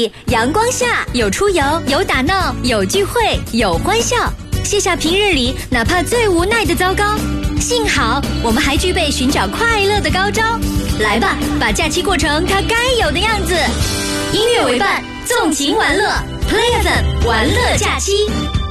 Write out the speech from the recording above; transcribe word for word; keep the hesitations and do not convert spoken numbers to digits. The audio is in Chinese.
里，阳光下有出游，有打闹，有聚会，有欢笑。卸下平日里哪怕最无奈的糟糕，幸好我们还具备寻找快乐的高招。来吧，把假期过成它该有的样子。音乐为伴，纵情玩乐 ，Play F M 玩乐假期。